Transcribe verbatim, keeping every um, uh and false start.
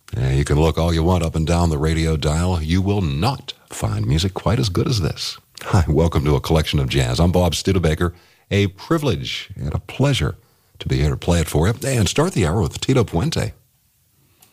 And you can look all you want up and down the radio dial. You will not find music quite as good as this. Hi, welcome to A Collection of Jazz. I'm Bob Studebaker. A privilege and a pleasure to be here to play it for you and start the hour with Tito Puente.